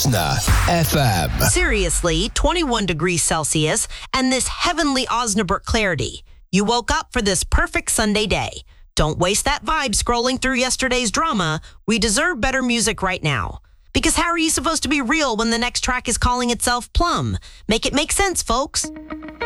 FM. Seriously, 21 degrees Celsius and this heavenly Osnabrück clarity. You woke up for this perfect Sunday day. Don't waste that vibe scrolling through yesterday's drama. We deserve better music right now. Because how are you supposed to be real when the next track is calling itself Plum? Make it make sense, folks.